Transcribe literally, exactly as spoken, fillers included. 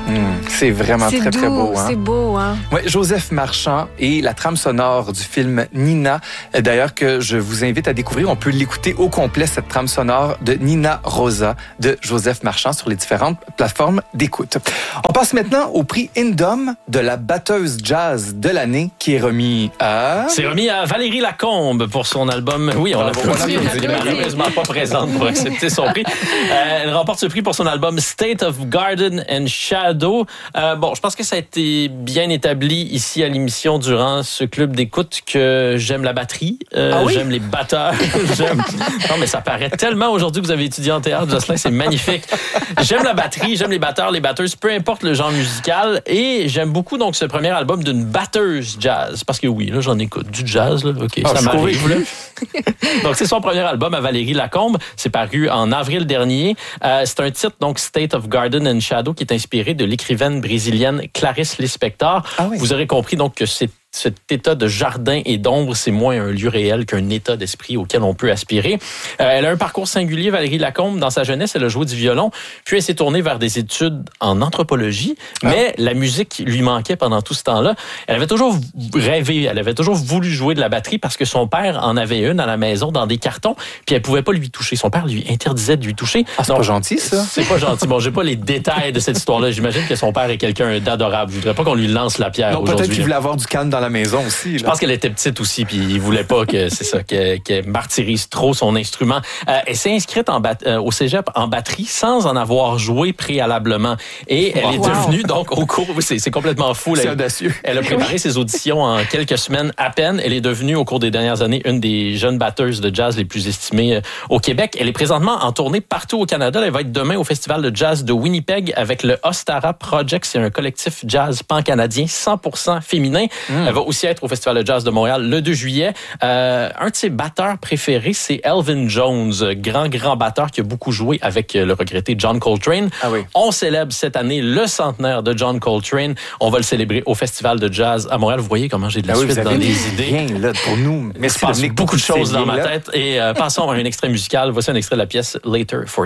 Mmh, c'est vraiment c'est très, doux, très beau. Hein? C'est beau, hein? Oui, Joseph Marchand et la trame sonore du film Nina, d'ailleurs, que je vous invite à découvrir. On peut l'écouter au complet, cette trame sonore de Nina Rosa de Joseph Marchand sur les différentes plateformes d'écoute. On passe maintenant au prix Indom de la batteuse jazz de l'année qui est remis à... C'est remis à Valérie Lacombe pour son album. Oui, on l'a Bravo, Elle n'est malheureusement pas présente pour accepter son prix. Euh, elle remporte ce prix pour son album State of Garden and Shadow. Euh, bon, je pense que ça a été bien établi ici à l'émission durant ce club d'écoute que j'aime la batterie, euh, ah oui? j'aime les batteurs, j'aime... Non, mais ça paraît tellement aujourd'hui que vous avez étudié en théâtre, Jocelyn, c'est magnifique. J'aime la batterie, j'aime les batteurs, les batteuses, peu importe le genre musical, et j'aime beaucoup donc ce premier album d'une batteuse jazz, parce que oui, là, j'en écoute du jazz, là, ok, ah, ça m'arrive, là. Donc, c'est son premier album à Valérie Lacombe. C'est paru en avril dernier. Euh, c'est un titre, donc, State of Garden and Shadow, qui est inspiré de l'écrivaine brésilienne Clarice Lispector. Ah oui. Vous aurez compris, donc, que c'est cet état de jardin et d'ombre, c'est moins un lieu réel qu'un état d'esprit auquel on peut aspirer. Euh, elle a un parcours singulier, Valérie Lacombe. Dans sa jeunesse, elle a joué du violon, puis elle s'est tournée vers des études en anthropologie, ah. mais la musique lui manquait pendant tout ce temps-là. Elle avait toujours rêvé, elle avait toujours voulu jouer de la batterie parce que son père en avait une à la maison dans des cartons, puis elle pouvait pas lui toucher. Son père lui interdisait de lui toucher. Ah, c'est Donc, pas gentil, ça? C'est pas gentil. Bon, j'ai pas les détails de cette histoire-là. J'imagine que son père est quelqu'un d'adorable. Je voudrais pas qu'on lui lance la pierre non, aujourd'hui. Peut-être qu'il voulait avoir du calme dans la maison aussi. Là. Je pense qu'elle était petite aussi, puis il voulait pas que c'est ça qu'elle, qu'elle martyrise trop son instrument. Euh, elle s'est inscrite en bat, euh, au cégep en batterie sans en avoir joué préalablement, et elle wow. est devenue donc au cours. C'est, c'est complètement fou. C'est elle, audacieux. Elle a préparé ses auditions en quelques semaines à peine. Elle est devenue au cours des dernières années une des jeunes batteuses de jazz les plus estimées euh, au Québec. Elle est présentement en tournée partout au Canada. Elle va être demain au Festival de jazz de Winnipeg avec le Ostara Project. C'est un collectif jazz pan-canadien cent pour cent féminin. Mm. Elle va aussi être au Festival de jazz de Montréal le deux juillet. Euh, un de ses batteurs préférés, c'est Elvin Jones, grand, grand batteur qui a beaucoup joué avec le regretté John Coltrane. Ah oui. On célèbre cette année le centenaire de John Coltrane. On va le célébrer au Festival de jazz à Montréal. Vous voyez comment j'ai de la ah suite oui, dans les idées. Rien, là, pour nous. Mais il se passe beaucoup de choses dans ma tête. Et euh, passons à un extrait musical. Voici un extrait de la pièce Later for